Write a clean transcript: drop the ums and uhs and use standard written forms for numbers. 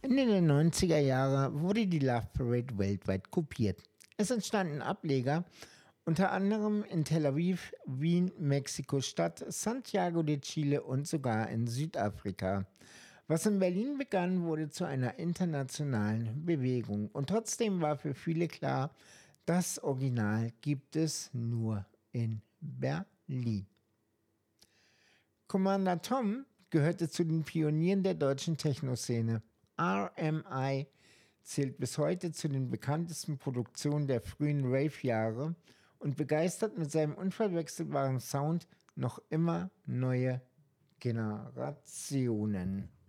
Ende der 90er Jahre wurde die Love Parade weltweit kopiert. Es entstanden Ableger, unter anderem in Tel Aviv, Wien, Mexiko-Stadt, Santiago de Chile und sogar in Südafrika. Was in Berlin begann, wurde zu einer internationalen Bewegung. Und trotzdem war für viele klar, das Original gibt es nur in Berlin. Commander Tom gehörte zu den Pionieren der deutschen Techno-Szene. RMI zählt bis heute zu den bekanntesten Produktionen der frühen Rave-Jahre und begeistert mit seinem unverwechselbaren Sound noch immer neue Generationen.